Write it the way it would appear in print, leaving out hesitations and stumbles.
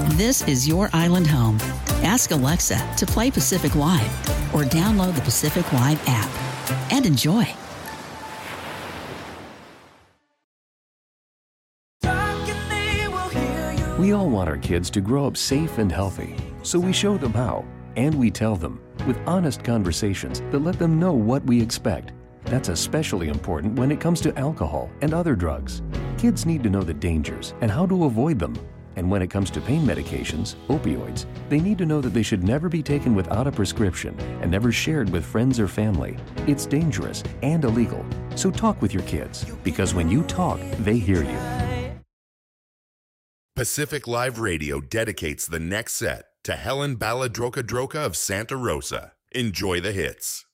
This is your island home. Ask Alexa to play Pacific Live or download the Pacific Live app and enjoy. We all want our kids to grow up safe and healthy, so we show them how, and we tell them with honest conversations that let them know what we expect. That's especially important when it comes to alcohol and other drugs. Kids need to know the dangers and how to avoid them. And when it comes to pain medications, opioids, they need to know that they should never be taken without a prescription and never shared with friends or family. It's dangerous and illegal. So talk with your kids, because when you talk, they hear you. Pacific Live Radio dedicates the next set to Helen Baladroka-Droka of Santa Rosa. Enjoy the hits.